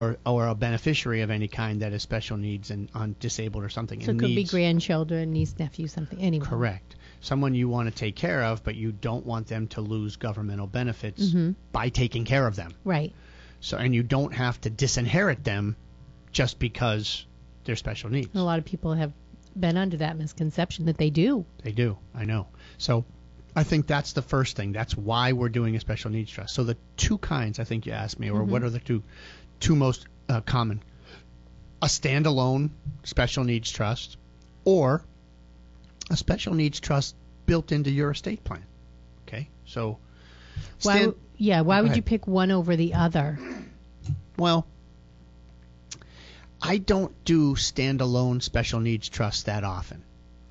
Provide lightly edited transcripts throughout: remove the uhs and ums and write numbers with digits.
or a beneficiary of any kind that has special needs and on disabled or something. So and it could be needs, grandchildren, niece, nephew, something. Anyway. correct. Someone you want to take care of, but you don't want them to lose governmental benefits by taking care of them. Right. So, and you don't have to disinherit them just because they're special needs. A lot of people have been under that misconception that they do. They do. I know. So I think that's the first thing. That's why we're doing a special needs trust. So the two kinds, I think you asked me, or what are the two most common? A standalone special needs trust or a special needs trust built into your estate plan. Okay? So Why would you pick one over the other? Well, I don't do standalone special needs trusts that often.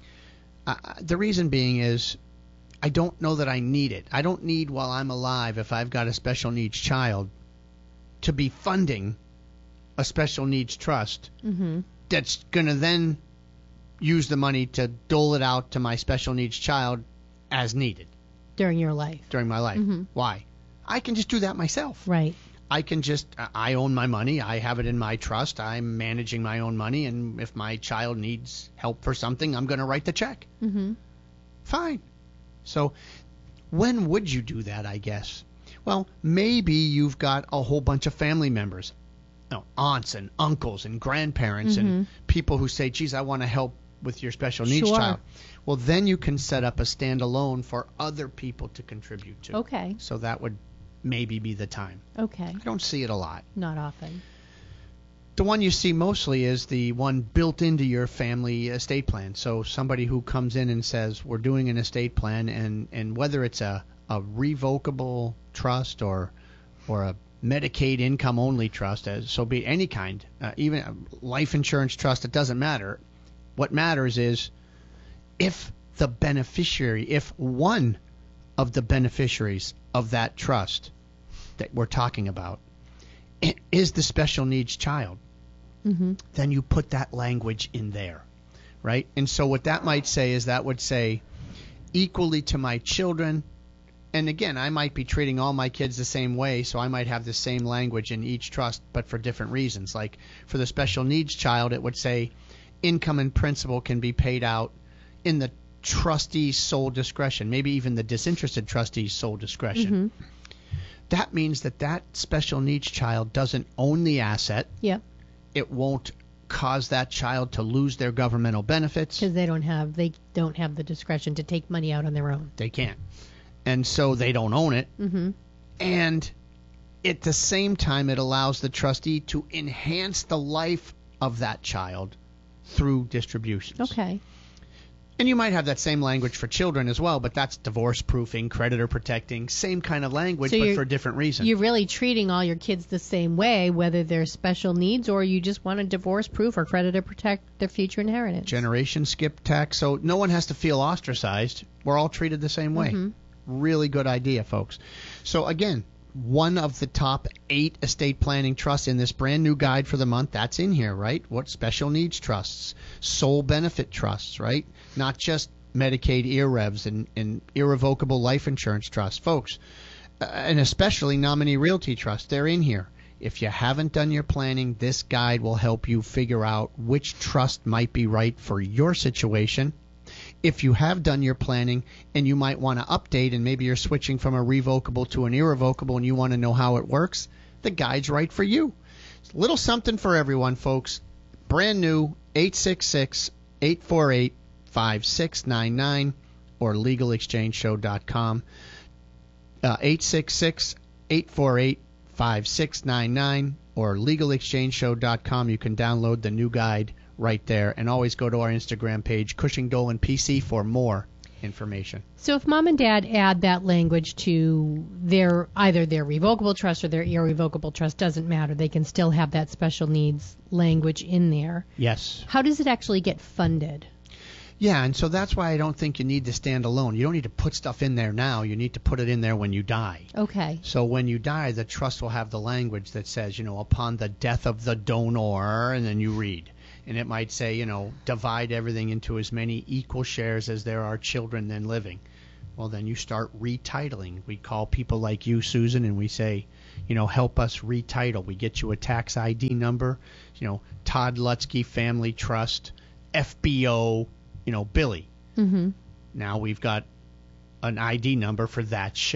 The reason being is I don't know that I need it. I don't need, while I'm alive, if I've got a special needs child, to be funding a special needs trust that's going to then use the money to dole it out to my special needs child as needed. During your life. During my life. Why? I can just do that myself. Right. I can just, I own my money. I have it in my trust. I'm managing my own money. And if my child needs help for something, I'm going to write the check. Fine. So when would you do that, I guess? Well, maybe you've got a whole bunch of family members, aunts and uncles and grandparents and people who say, geez, I want to help with your special needs child. Well, then you can set up a standalone for other people to contribute to. Okay. So that would maybe be the time. Okay. I don't see it a lot. Not often. The one you see mostly is the one built into your family estate plan. So somebody who comes in and says, we're doing an estate plan, and whether it's a revocable trust or a Medicaid income-only trust, so be any kind, even a life insurance trust, it doesn't matter. What matters is if the beneficiary, if one of the beneficiaries of that trust that we're talking about is the special needs child, then you put that language in there, right? And so what that might say is that would say equally to my children. And again, I might be treating all my kids the same way, so I might have the same language in each trust, but for different reasons. Like for the special needs child, it would say income and principal can be paid out in the trustee's sole discretion, maybe even the disinterested trustee's sole discretion. That means that special needs child doesn't own the asset. Yep. It won't cause that child to lose their governmental benefits. Because they don't have the discretion to take money out on their own. They can't. And so they don't own it. And at the same time, it allows the trustee to enhance the life of that child through distributions. Okay. And you might have that same language for children as well, but that's divorce proofing, creditor protecting, same kind of language, but for different reasons. You're really treating all your kids the same way, whether they're special needs or you just want to divorce proof or creditor protect their future inheritance. Generation skip tax, so no one has to feel ostracized. We're all treated the same way. Really good idea, folks. So again, one of the top 8 estate planning trusts in this brand new guide for the month, that's in here, right? What special needs trusts, sole benefit trusts, right? Not just Medicaid IRREVs and irrevocable life insurance trusts. Folks, and especially nominee realty trusts, they're in here. If you haven't done your planning, this guide will help you figure out which trust might be right for your situation. If you have done your planning and you might want to update and maybe you're switching from a revocable to an irrevocable and you want to know how it works, the guide's right for you. It's a little something for everyone, folks. Brand new, 866-848-5699 or legalexchangeshow.com. 866-848-5699 or legalexchangeshow.com. You can download the new guide right there, and always go to our Instagram page, Cushing Dolan PC, for more information. So if mom and dad add that language to either their revocable trust or their irrevocable trust, doesn't matter. They can still have that special needs language in there. Yes. How does it actually get funded? Yeah, and so that's why I don't think you need to stand alone. You don't need to put stuff in there now. You need to put it in there when you die. Okay. So when you die, the trust will have the language that says, upon the death of the donor, and then you read. And it might say, divide everything into as many equal shares as there are children then living. Well, then you start retitling. We call people like you, Susan, and we say, help us retitle. We get you a tax ID number, Todd Lutzke Family Trust, FBO, Billy. Mm-hmm. Now we've got an ID number for that share.